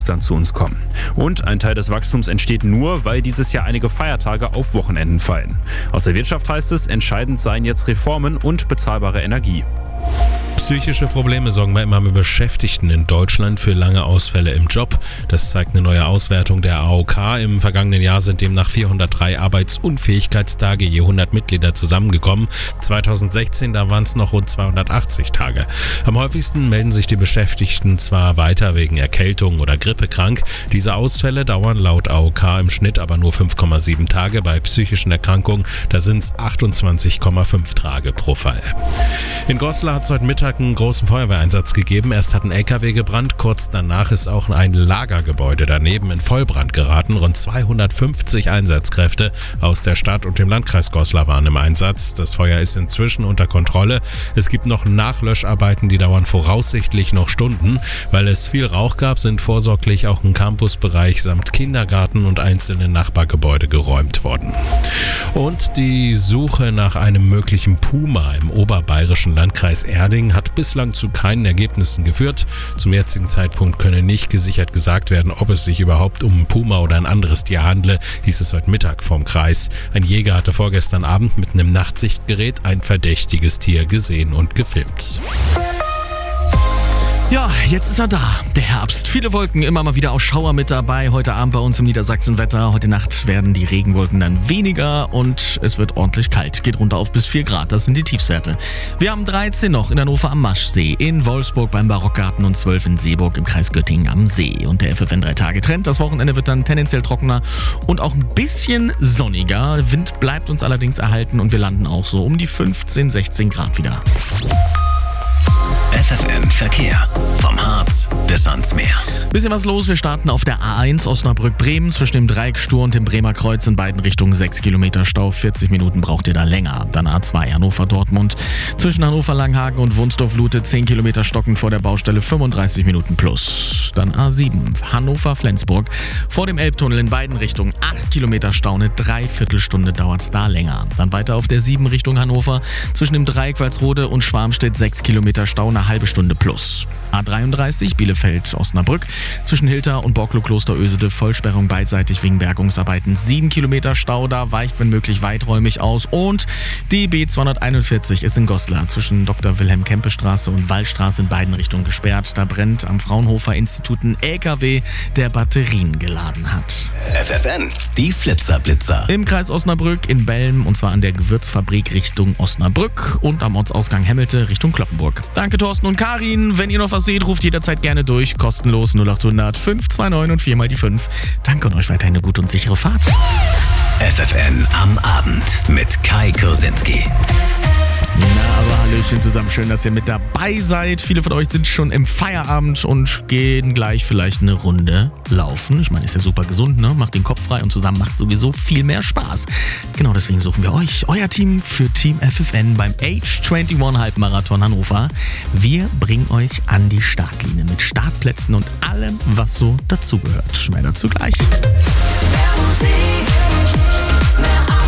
dann zu uns kommen. Und ein Teil des Wachstums entsteht nur, weil dieses Jahr einige Feiertage auf Wochenenden fallen. Aus der Wirtschaft heißt es, entscheidend seien jetzt Reformen und bezahlbare Energie. Psychische Probleme sorgen bei immer mehr Beschäftigten in Deutschland für lange Ausfälle im Job. Das zeigt eine neue Auswertung der AOK. Im vergangenen Jahr sind demnach 403 Arbeitsunfähigkeitstage je 100 Mitglieder zusammengekommen. 2016, da waren es noch rund 280 Tage. Am häufigsten melden sich die Beschäftigten zwar weiter wegen Erkältung oder Grippe krank. Diese Ausfälle dauern laut AOK im Schnitt aber nur 5,7 Tage. Bei psychischen Erkrankungen, da sind es 28,5 Tage pro Fall. In Goslar hat es heute Mittag einen großen Feuerwehreinsatz gegeben. Erst hat ein LKW gebrannt, kurz danach ist auch ein Lagergebäude daneben in Vollbrand geraten. Rund 250 Einsatzkräfte aus der Stadt und dem Landkreis Goslar waren im Einsatz. Das Feuer ist inzwischen unter Kontrolle. Es gibt noch Nachlöscharbeiten, die dauern voraussichtlich noch Stunden. Weil es viel Rauch gab, sind vorsorglich auch ein Campusbereich samt Kindergarten und einzelne Nachbargebäude geräumt worden. Und die Suche nach einem möglichen Puma im oberbayerischen Landkreis Erding hat bislang zu keinen Ergebnissen geführt. Zum jetzigen Zeitpunkt könne nicht gesichert gesagt werden, ob es sich überhaupt um einen Puma oder ein anderes Tier handle, hieß es heute Mittag vom Kreis. Ein Jäger hatte vorgestern Abend mit einem Nachtsichtgerät ein verdächtiges Tier gesehen und gefilmt. Ja, jetzt ist er da, der Herbst. Viele Wolken, immer mal wieder auch Schauer mit dabei. Heute Abend bei uns im Niedersachsenwetter. Heute Nacht werden die Regenwolken dann weniger und es wird ordentlich kalt. Geht runter auf bis 4 Grad, das sind die Tiefstwerte. Wir haben 13 noch in Hannover am Maschsee, in Wolfsburg beim Barockgarten und 12 in Seeburg im Kreis Göttingen am See. Und der FFN 3-Tage-Trend. Das Wochenende wird dann tendenziell trockener und auch ein bisschen sonniger. Wind bleibt uns allerdings erhalten und wir landen auch so um die 15, 16 Grad wieder. FFN Verkehr. Vom Harz bis ans Meer. Bisschen was los. Wir starten auf der A1 Osnabrück-Bremen zwischen dem Dreieck Stur und dem Bremer Kreuz in beiden Richtungen 6 Kilometer Stau. 40 Minuten braucht ihr da länger. Dann A2 Hannover-Dortmund zwischen Hannover-Langhagen und Wunsdorf-Lute 10 Kilometer stockend vor der Baustelle 35 Minuten plus. Dann A7 Hannover-Flensburg vor dem Elbtunnel in beiden Richtungen 8 Kilometer Stau. Eine Dreiviertelstunde dauert es da länger. Dann weiter auf der 7 Richtung Hannover zwischen dem Dreieck Walsrode und Schwarmstedt 6 Kilometer Stau, eine halbe Stunde plus. A33 Bielefeld-Osnabrück zwischen Hilter und Borklo-Kloster-Ösede Vollsperrung beidseitig wegen Bergungsarbeiten. 7 Kilometer Stau, da weicht wenn möglich weiträumig aus. Und die B241 ist in Goslar zwischen Dr. Wilhelm-Kempe-Straße und Wallstraße in beiden Richtungen gesperrt. Da brennt am Fraunhofer-Institut ein LKW, der Batterien geladen hat. FFN, die Flitzer-Blitzer. Im Kreis Osnabrück in Belm und zwar an der Gewürzfabrik Richtung Osnabrück und am Ortsausgang Hemmelte Richtung Kloppenburg. Danke Thorsten und Karin. Wenn ihr noch was seht, ruft jederzeit gerne durch. Kostenlos 0800 529 und 4 mal die 5. Danke und euch weiterhin eine gute und sichere Fahrt. FFN am Abend mit Kai Kursinski. Na, aber Hallöchen zusammen, schön, dass ihr mit dabei seid. Viele von euch sind schon im Feierabend und gehen gleich vielleicht eine Runde laufen. Ich meine, ist ja super gesund, ne? Macht den Kopf frei und zusammen macht sowieso viel mehr Spaß. Genau deswegen suchen wir euch, euer Team für Team FFN beim Age 21 Halbmarathon Hannover. Wir bringen euch an die Startlinie mit Startplätzen und allem, was so dazugehört. Mehr dazu gleich. Mehr Musik, mehr